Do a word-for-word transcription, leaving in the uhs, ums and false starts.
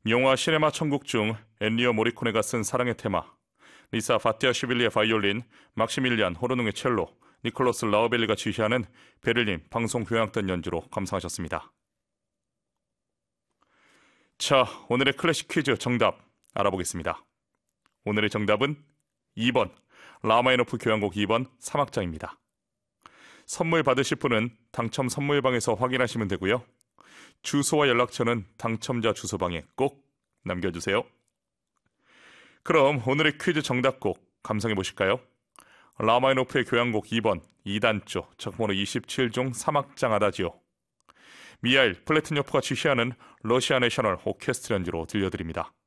영화 시네마 천국 중 엔리오 모리코네가 쓴 사랑의 테마, 리사 바티아슈빌리의 바이올린, 막시밀리안 호르농의 첼로, 니콜라스 라우벨리가 지휘하는 베를린 방송교향악단 연주로 감상하셨습니다. 자, 오늘의 클래식 퀴즈 정답 알아보겠습니다. 오늘의 정답은 이 번 라마니노프 교향곡 이 번 삼 악장입니다. 선물 받으실 분은 당첨 선물방에서 확인하시면 되고요. 주소와 연락처는 당첨자 주소방에 꼭 남겨주세요. 그럼 오늘의 퀴즈 정답곡 감상해 보실까요? 라마니노프의 교향곡 이 번 이 단조 작품번호 이십칠 종 삼 악장 아다지오, 미하일 플래트뇨프가 지휘하는 러시아 내셔널 오케스트라 연주로 들려드립니다.